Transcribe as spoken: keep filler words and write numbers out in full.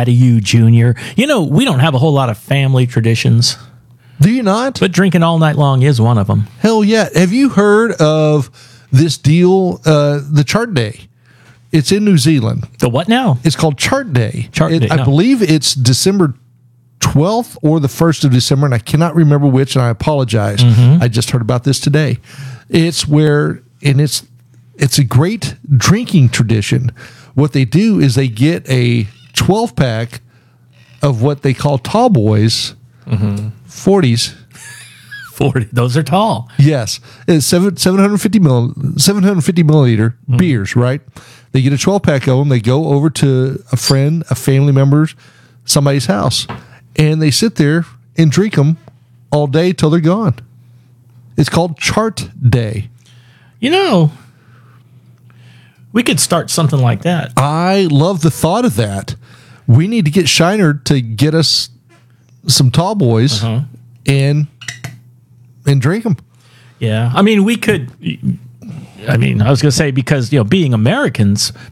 out of you, Junior. You know, we don't have a whole lot of family traditions, Do you not? but drinking all night long is one of them. Hell yeah. Have you heard of this deal, uh, the Chart Day? It's in New Zealand. The what now? It's called Chart Day. Chart It- Day, I no. believe it's December twelfth or the first of December, and I cannot remember which, and I apologize. Mm-hmm. I just heard about this today. It's where, and it's it's a great drinking tradition. What they do is they get a twelve pack of what they call tall boys, forties. forty. Those are tall. Yes, it's seven seven hundred fifty mill seven hundred fifty milliliter beers. Right? They get a twelve pack of them. They go over to a friend, a family member's, somebody's house, and they sit there and drink them all day till they're gone. It's called Chart Day. You know, we could start something like that. I love the thought of that. We need to get Shiner to get us some tall boys Uh-huh. and and drink them. Yeah. I mean, we could. I mean, I was going to say, because, you know, being Americans,